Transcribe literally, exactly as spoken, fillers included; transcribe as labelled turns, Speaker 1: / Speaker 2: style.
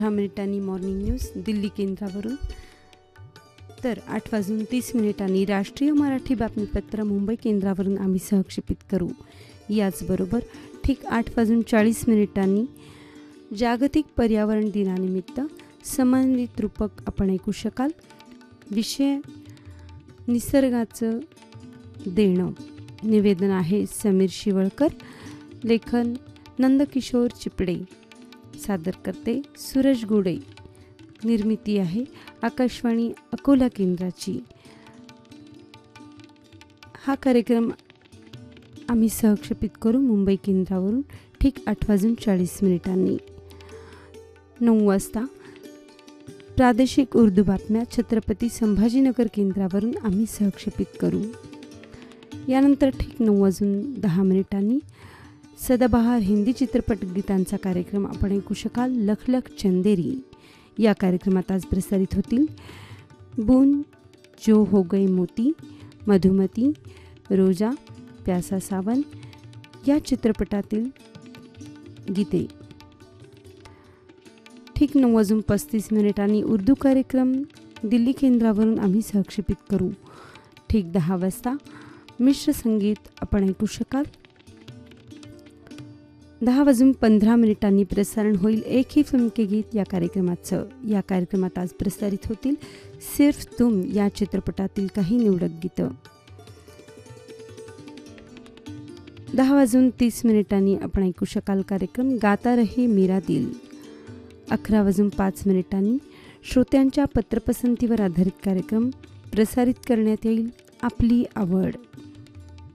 Speaker 1: दहा मिनिटांनी morning news Delhi केंद्रावरून, तर आठ वाजून तीस मिनिटांनी राष्ट्रीय मराठी बातमीपत्र मुंबई केंद्रावरून आम्ही सहक्षेपित करू. याचबरोबर ठीक आठ वाजून चाळीस मिनिटांनी जागतिक पर्यावरण दिनानिमित्त समन्वित रूपक आपण ऐकू शकाल. विषय निसर्गाचं देणं. निवेदन आहे समीर शिवळकर, लेखन नंदकिशोर चिपडे, सादर करते सूरज गोडे. निर्मिती आहे आकाशवाणी अकोला केंद्राची. हा कार्यक्रम आम्ही सहक्षेपित करू मुंबई केंद्रावरून ठीक आठ वाजून चाळीस मिनिटांनी. नऊ वाजता प्रादेशिक उर्दू बातम्या छत्रपती संभाजीनगर केंद्रावरून आम्ही सहक्षेपित करू. यानंतर ठीक नऊ वाजून दहा मिनिटांनी सदाबहार हिंदी चित्रपट गीतांचा कार्यक्रम आपण ऐकू शकाल. लख लख चंदेरी या कार्यक्रमात आज प्रसारित होतील बून जो हो गए मोती, मधुमती, रोजा, प्यासा सावन या चित्रपटातील गीते. ठीक नऊ वाजून पस्तीस मिनिटांनी उर्दू कार्यक्रम दिल्ली केंद्रावरून आम्ही सहक्षेपित करू. ठीक दहा वाजता मिश्र संगीत आपण ऐकू शकाल. दहा वाजून पंधरा मिनिटांनी प्रसारण होईल एक ही फिल्म के गीत या कार्यक्रमाचं. या कार्यक्रमात आज प्रसारित होतील सिर्फ तुम या चित्रपटातील काही निवडक गीतं. दहा वाजून तीस मिनिटांनी आपण ऐकू शकाल कार्यक्रम गाता रहे मेरा दिल. अकरा वाजून पाच मिनिटांनी श्रोत्यांच्या पत्रपसंतीवर आधारित कार्यक्रम प्रसारित करण्यात येईल आपली आवड.